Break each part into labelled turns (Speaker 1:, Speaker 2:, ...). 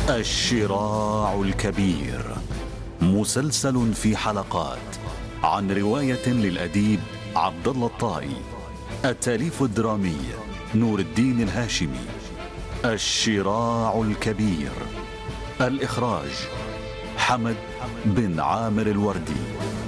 Speaker 1: الشراع الكبير، مسلسل في حلقات عن رواية للأديب عبد الله الطائي، التأليف الدرامي نور الدين الهاشمي. الشراع الكبير، الإخراج حمد بن عامر الوردي.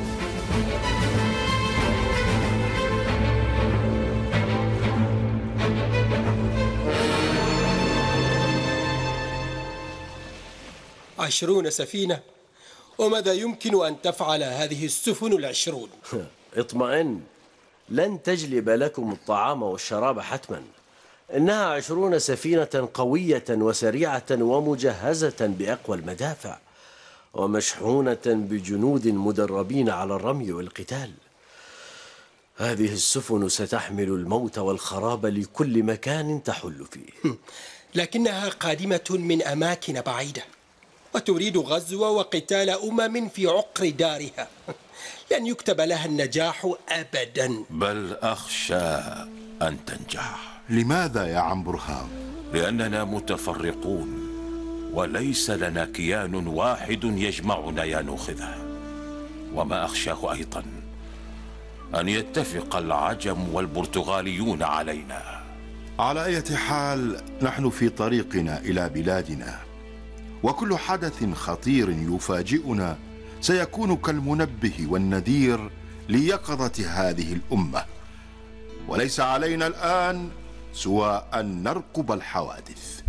Speaker 2: عشرون سفينة؟ وماذا يمكن أن تفعل هذه السفن 20؟
Speaker 3: اطمئن، لن تجلب لكم الطعام والشراب حتما. إنها 20 سفينة قوية وسريعة ومجهزة بأقوى المدافع ومشحونة بجنود مدربين على الرمي والقتال. هذه السفن ستحمل الموت والخراب لكل مكان تحل فيه.
Speaker 2: لكنها قادمة من أماكن بعيدة وتريد غزو وقتال في عقر دارها. لن يكتب لها النجاح أبدا.
Speaker 4: بل أخشى أن تنجح.
Speaker 5: لماذا يا عم برهام؟
Speaker 4: لأننا متفرقون وليس لنا كيان واحد يجمعنا يا نوخذة. وما أخشاه أيضا أن يتفق العجم والبرتغاليون علينا.
Speaker 5: على أي حال نحن في طريقنا إلى بلادنا، وكل حدث خطير يفاجئنا سيكون كالمنبه والنذير ليقظة هذه الأمة، وليس علينا الآن سوى أن نرقب الحوادث.